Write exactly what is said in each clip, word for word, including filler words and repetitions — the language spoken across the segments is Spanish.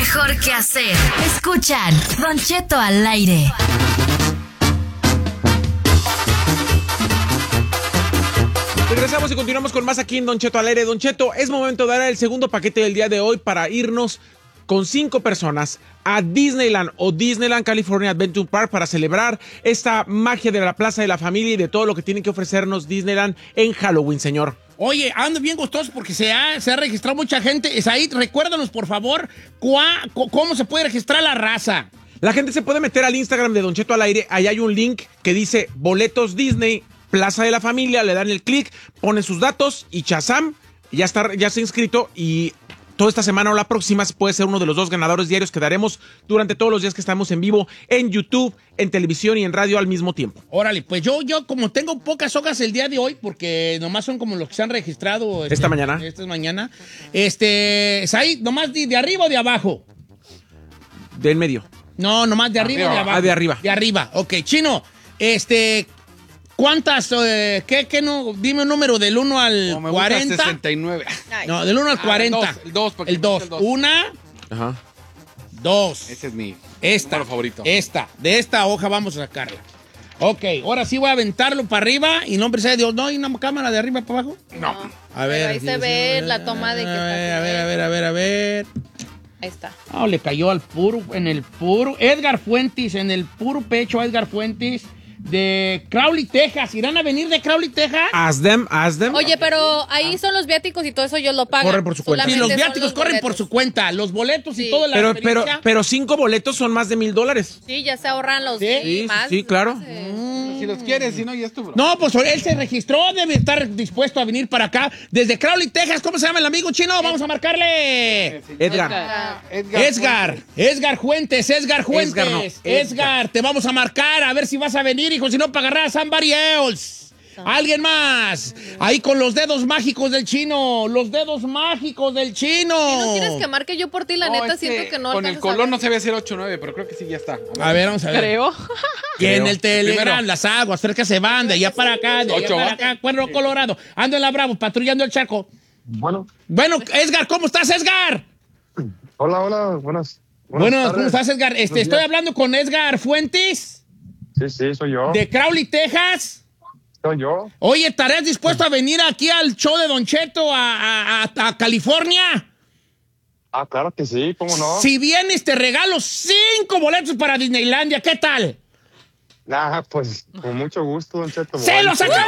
mejor que hacer. Escuchan Don Cheto al aire. Regresamos y continuamos con más aquí en Don Cheto al aire. Don Cheto, es momento de dar el segundo paquete del día de hoy para irnos con cinco personas a Disneyland o Disneyland California Adventure Park para celebrar esta magia de la Plaza de la Familia y de todo lo que tiene que ofrecernos Disneyland en Halloween, señor. Oye, ando bien gustoso porque se ha, se ha registrado mucha gente. Said, recuérdanos, por favor, cuá, cómo se puede registrar la raza. La gente se puede meter al Instagram de Don Cheto al aire. Ahí hay un link que dice Boletos Disney, Plaza de la Familia. Le dan el clic, ponen sus datos y chazam, ya está, ya se ha inscrito y toda esta semana o la próxima puede ser uno de los dos ganadores diarios que daremos durante todos los días que estamos en vivo en YouTube, en televisión y en radio al mismo tiempo. Órale, pues yo, yo como tengo pocas hojas el día de hoy, porque nomás son como los que se han registrado. Esta este, mañana. Esta mañana. Este, Said, nomás de, de arriba o de abajo. Del medio. No, nomás de arriba, arriba o de abajo. Ah, de arriba. De arriba, ok. Chino, este... ¿Cuántas? Eh, ¿qué, ¿Qué no? Dime un número del uno al no, me cuarenta. gusta sesenta y nueve. No, del uno al ah, cuarenta. El dos. El dos. Una. Ajá. Dos. Ese es mi esta, número favorito. Esta. De esta hoja vamos a sacarla. Ok, ahora sí voy a aventarlo para arriba y nombre sea de Dios. ¿No hay una cámara de arriba para abajo? No. A ver. Pero ahí se ve la toma de que está. A ver, a ver, a ver, a ver. Ahí está. Ah, oh, le cayó al puro, en el puro. Edgar Fuentes, en el puro pecho, Edgar Fuentes. De Crowley, Texas. ¿Irán a venir de Crowley, Texas? Ask them, ask them. Oye, pero ahí son los viáticos y todo eso ellos lo pagan. Corren por su cuenta. Sí, Solamente los son viáticos los corren boletos. por su cuenta. Los boletos Sí. y todo la Pero, pero, experiencia. pero cinco boletos son más de mil dólares. Sí, ya se ahorran los... ¿Sí? Sí, más, sí, claro. más, eh. Si los quieres, si no, ya estuvo. No, pues él se registró, debe estar dispuesto a venir para acá. Desde Crowley, Texas. ¿Cómo se llama el amigo chino? Vamos a marcarle. Edgar. Ah, Edgar. Edgar, Edgar Fuentes, Edgar Fuentes. Edgar, no, Edgar, Edgar. te vamos a marcar a ver si vas a venir, hijo, si no para agarrar a somebody else. Alguien más. Ahí con los dedos mágicos del chino. Los dedos mágicos del chino. ¿Y no quieres que marque yo por ti? La No, neta, es que siento que no con el alcanzas a color ver. no se ve hacer ocho nueve, pero creo que sí ya está. A ver, vamos a ver. Creo. Y en Creo. el Telegram, Primero. las aguas, cerca se van, de allá para acá, de allá Ocho, para ¿va? acá, Cuerno Colorado. Ando en la Bravo, patrullando el charco. Bueno, Bueno, Edgar, ¿cómo estás, Edgar? hola, hola, buenas. Bueno, tardes. ¿cómo estás, Edgar? Este, Buenos estoy días. hablando con Edgar Fuentes, Sí, sí, soy yo. de Crowley, Texas. Soy yo. Oye, ¿estarías dispuesto a venir aquí al show de Don Cheto a, a- a- a California? Ah, claro que sí, ¿cómo no? Si vienes, te regalo cinco boletos para Disneylandia. ¿Qué tal? Ah, pues con mucho gusto, Don Cheto. ¡Se los acaba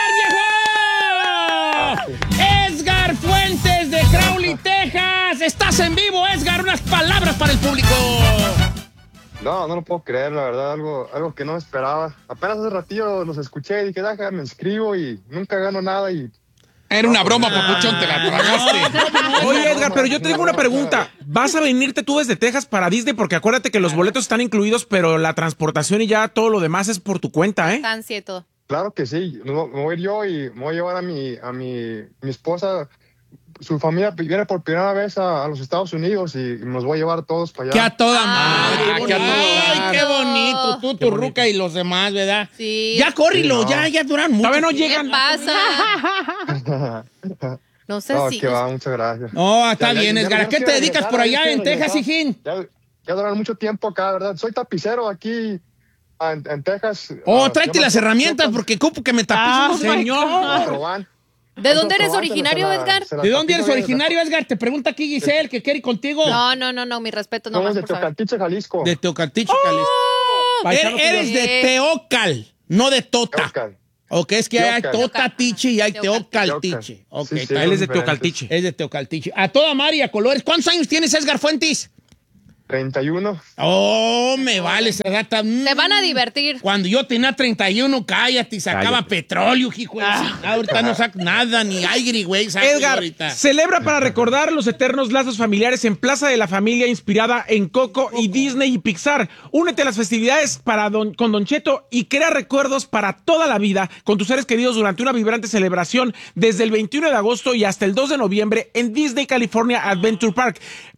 de ganar, viejo! Edgar Fuentes de Crowley, Texas. Estás en vivo, Edgar. Unas palabras para el público. No, no lo puedo creer, la verdad, algo, algo que no esperaba. Apenas hace ratillo los escuché y dije, deja, me inscribo y nunca gano nada y... Era una broma, papuchón, te la tragaste. Oye, Edgar, pero yo tengo una pregunta. ¿Vas a venirte tú desde Texas para Disney? Porque acuérdate que los boletos están incluidos, pero la transportación y ya todo lo demás es por tu cuenta, ¿eh? Estancia y todo. Claro que sí, me voy me voy a ir yo y me voy a llevar a mi, a mi, mi esposa. Su familia viene por primera vez a, a los Estados Unidos y nos voy a llevar a todos para allá. ¡Qué a toda madre! Ah, ¡Qué qué a bonito! toda ¡Ay, madre. qué bonito! Tú, tu ruca y los demás, ¿verdad? Sí. Ya córrelo, Sí, no. ya, ya duran mucho. Todavía no ¿Qué llegan. pasa? No sé No, si... que va, muchas gracias. No, está Ya, ya, bien, ya, Edgar. ya ¿A qué no te quiero dedicas regresar, por ya allá quiero en Texas, regresar. hijín? Ya, ya duran mucho tiempo acá, ¿verdad? Soy tapicero aquí en, en Texas. Oh, Ah, tráete yo me- las herramientas porque cupo que me tapices. Señor. Proban. ¿De dónde eres Proban, originario, se la- Edgar? se la ¿De dónde eres tapizo bien. originario, Edgar? Te pregunta aquí Giselle, que quiere ir contigo. No, no, no, no, mi respeto Somos nomás, de por favor. Teocaltiche, Jalisco. De Teocaltiche, Jalisco. Paisano Er- Eres de Eh. Teocal, no de Tota. Teocal. Ok, es que hay Teocal. Totatiche y hay Teocal. Teocaltiche. Ok, Sí, sí, está- Él es de diferentes. Teocaltiche. es de Teocaltiche. A toda mar y a colores. ¿Cuántos años tienes, Edgar Fuentes? treinta y uno. Oh, me vale esa gata. Mm. Se van a divertir. Cuando yo tenía treinta y uno, cállate, y sacaba Cállate. petróleo, hijo de chingada. Ahorita no saco nada, ni aire, güey. saco yo Edgar, ahorita. celebra para recordar los eternos lazos familiares en Plaza de la Familia, inspirada en Coco y Disney y Pixar. Únete a las festividades para don, con Don Cheto y crea recuerdos para toda la vida con tus seres queridos durante una vibrante celebración desde el veintiuno de agosto y hasta el dos de noviembre en Disney California Adventure Park.